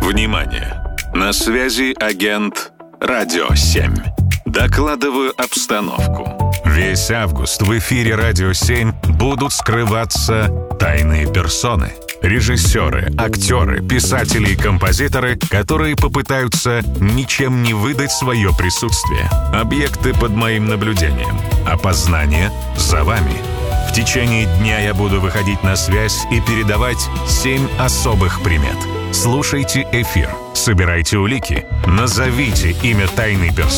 Внимание! На связи агент «Радио 7». Докладываю обстановку. Весь август в эфире «Радио 7» будут скрываться тайные персоны. Режиссеры, актеры, писатели и композиторы, которые попытаются ничем не выдать свое присутствие. Объекты под моим наблюдением. Опознание за вами. В течение дня я буду выходить на связь и передавать 7 особых примет. Слушайте эфир, собирайте улики, назовите имя тайной персоны.